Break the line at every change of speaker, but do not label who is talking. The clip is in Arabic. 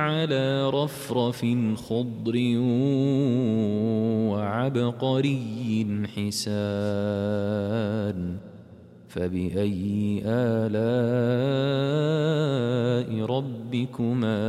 على رفرف خضر وعبقري حسان فبأي آلاء ربكما